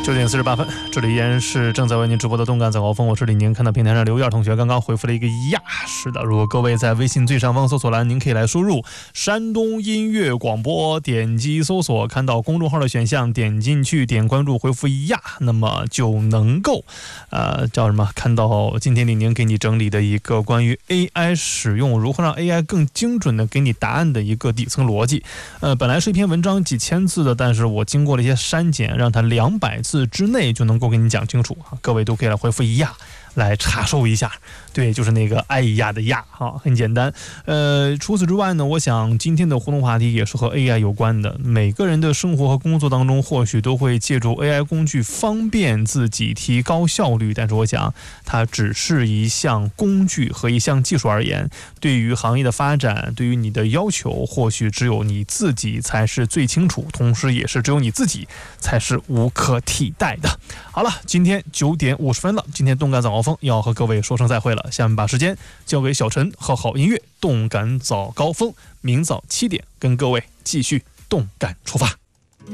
9点48分，这里依然是正在为您直播的动感早高峰，我是李宁。看到平台上刘燕同学刚刚回复了一个呀，是的，如果各位在微信最上方搜索栏，您可以来输入山东音乐广播，点击搜索，看到公众号的选项，点进去点关注，回复呀，那么就能够叫什么看到今天李宁给你整理的一个关于 AI 使用如何让 AI 更精准的给你答案的一个底层逻辑。本来是一篇文章几千字的，但是我经过了一些删减，让它200字之内就能够给你讲清楚，各位都可以来回复一呀来查收一下。对，就是那个哎呀的呀，很简单。除此之外呢，我想今天的互动话题也是和 AI 有关的。每个人的生活和工作当中，或许都会借助 AI 工具方便自己，提高效率。但是我想，它只是一项工具和一项技术而言，对于行业的发展，对于你的要求，或许只有你自己才是最清楚，同时也是只有你自己才是无可替代的。好了，今天9点50分了，今天动感早高峰要和各位说声再会了。下面把时间交给小陈和好音乐，动感早高峰，明早7点跟各位继续动感出发。